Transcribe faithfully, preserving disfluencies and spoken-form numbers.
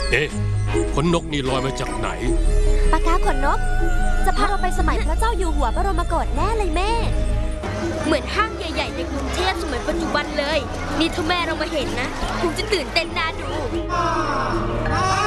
เอ๊ะขนนกนี่ลอยมาจากไหนปากกาขนนกจะพาเราไปสมัยพระเจ้าอยู่หัวบรมโกศแน่เลยแม่เหมือนห้างใหญ่ๆในกรุงเทพสมัยปัจจุบันเลยนี่ถ้าแม่เรามาเห็นนะคงจะตื่นเต้นน่าดู